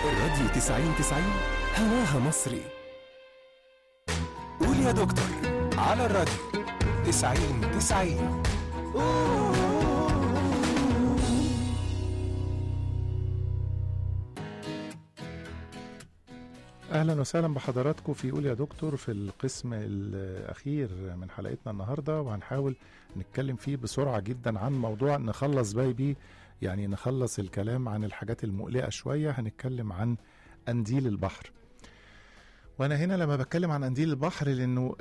الراديو 90-90 هواها مصري. قول يا دكتور على الراديو 90-90. أهلا وسهلا بحضراتكم في قول يا دكتور في القسم الأخير من حلقتنا النهاردة، وهنحاول نتكلم فيه بسرعة جدا عن موضوع نخلص بيه، يعني نخلص الكلام عن الحاجات المقلقة شوية. هنتكلم عن قنديل البحر. وأنا هنا لما بتكلم عن قنديل البحر لأنه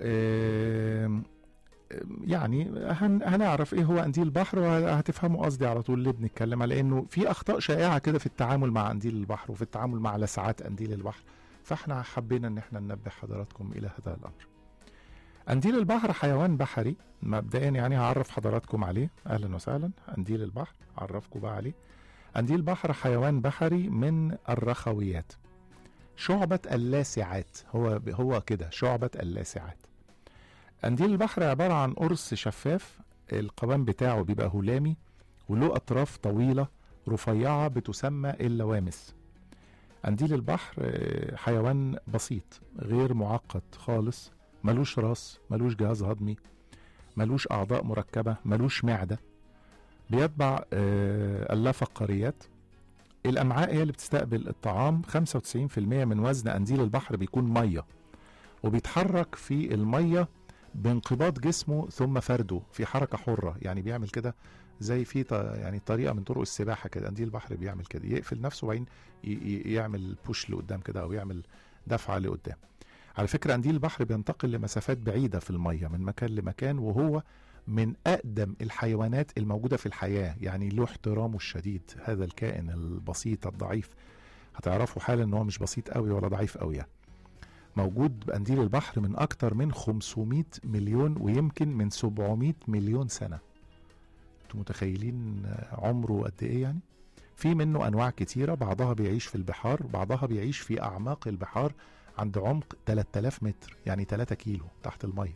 يعني هنعرف ايه هو قنديل البحر، وهتفهموا قصدي على طول ليه بنتكلم على انه في اخطاء شائعة كده في التعامل مع قنديل البحر وفي التعامل مع لسعات قنديل البحر، فاحنا حبينا ان احنا ننبه حضراتكم الى هذا الامر. قنديل البحر حيوان بحري مبدئيا، يعني هعرف حضراتكم عليه. اهلا وسهلا. قنديل البحر عرفكم بقى عليه. قنديل البحر حيوان بحري من الرخويات، شعبة اللاسعات، هو كده شعبة اللاسعات. قنديل البحر عبارة عن قرص شفاف، القوام بتاعه بيبقى هلامي وله أطراف طويلة رفيعة بتسمى اللوامس. قنديل البحر حيوان بسيط غير معقد خالص، ملوش راس، ملوش جهاز هضمي، ملوش أعضاء مركبة، ملوش معدة، بيتبع اللافقاريات. الأمعاء هي اللي بتستقبل الطعام. 95% من وزن قنديل البحر بيكون مية، وبيتحرك في المية بانقباض جسمه ثم فرده في حركة حرة، يعني بيعمل كده زي في يعني طريقة من طرق السباحة كده. قنديل البحر بيعمل كده، يقفل نفسه وبعدين يعمل بوش لقدام كده أو يعمل دفعة لقدام. على فكرة قنديل البحر بينتقل لمسافات بعيدة في المية من مكان لمكان، وهو من أقدم الحيوانات الموجودة في الحياة، يعني له احترامه الشديد. هذا الكائن البسيط الضعيف هتعرفوا حالا ان هو مش بسيط قوي ولا ضعيف قوي، يعني موجود بقنديل البحر من أكتر من 500 مليون ويمكن من 700 مليون سنة. انتوا متخيلين عمره قد ايه؟ يعني في منه أنواع كتيرة، بعضها بيعيش في البحار، بعضها بيعيش في أعماق البحار عند عمق 3000 متر، يعني 3 كيلو تحت المية.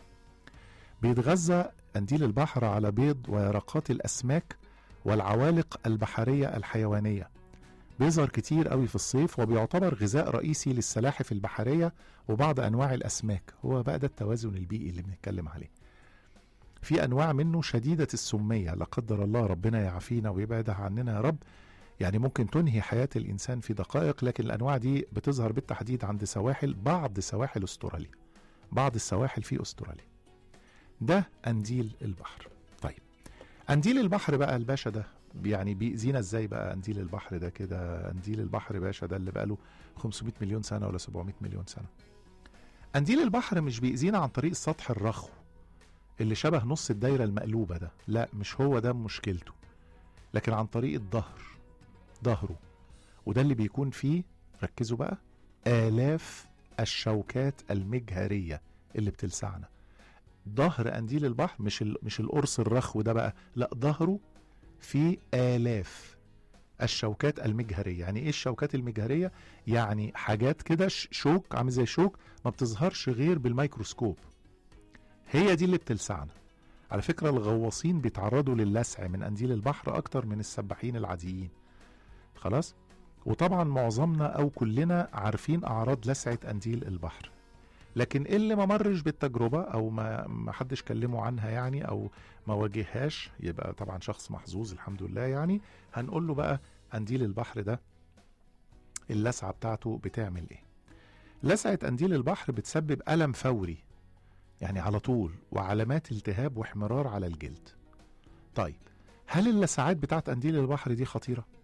بيتغذى قنديل البحر على بيض ويرقات الأسماك والعوالق البحرية الحيوانية. بيظهر كتير قوي في الصيف، وبيعتبر غذاء رئيسي للسلاحف البحرية وبعض أنواع الأسماك. هو بقى ده التوازن البيئي اللي بنتكلم عليه. في أنواع منه شديدة السمية، لا قدر الله، ربنا يعافينا ويبعدها عننا يا رب، يعني ممكن تنهي حياة الإنسان في دقائق. لكن الأنواع دي بتظهر بالتحديد عند بعض سواحل أستراليا، بعض السواحل في أستراليا. ده قنديل البحر. طيب قنديل البحر بقى الباشا ده يعني بيأذينا ازاي بقى؟ قنديل البحر ده كده، قنديل البحر باشا ده اللي بقاله 500 مليون سنة ولا 700 مليون سنة. قنديل البحر مش بيأذينا عن طريق السطح الرخو اللي شبه نص الدايرة المقلوبة ده، لا مش هو ده مشكلته، لكن عن طريق ظهره، وده اللي بيكون فيه، ركزوا بقى، آلاف الشوكات المجهرية اللي بتلسعنا. ظهر قنديل البحر مش القرص الرخو ده بقى، لا، ظهره في آلاف الشوكات المجهرية. يعني ايه الشوكات المجهرية؟ يعني حاجات كده شوك، عامل زي شوك ما بتظهرش غير بالميكروسكوب، هي دي اللي بتلسعنا. على فكرة الغواصين بيتعرضوا للسع من قنديل البحر أكتر من السباحين العاديين، خلاص؟ وطبعا معظمنا أو كلنا عارفين أعراض لسعة قنديل البحر، لكن اللي ما مرش بالتجربة أو ما حدش كلمه عنها يعني أو ما واجههاش، يبقى طبعا شخص محظوظ الحمد لله. يعني هنقول له بقى قنديل البحر ده اللسعة بتاعته بتعمل ايه. لسعة قنديل البحر بتسبب ألم فوري، يعني على طول، وعلامات التهاب واحمرار على الجلد. طيب هل اللسعات بتاعت قنديل البحر دي خطيرة؟